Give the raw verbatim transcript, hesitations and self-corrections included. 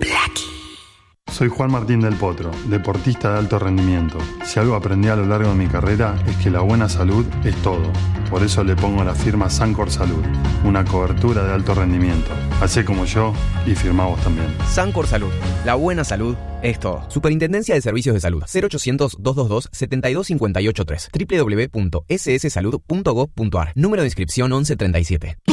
Soy Juan Martín del Potro, deportista de alto rendimiento. Si algo aprendí a lo largo de mi carrera es que la buena salud es todo. Por eso le pongo la firma Sancor Salud, una cobertura de alto rendimiento. Hacé como yo y firmá vos también. Sancor Salud, la buena salud es todo. Superintendencia de Servicios de Salud. cero ochocientos, doscientos veintidós, setenta y dos cincuenta y ocho tres. doble u doble u doble u punto ese ese salud punto gov punto a r. Número de inscripción once treinta y siete.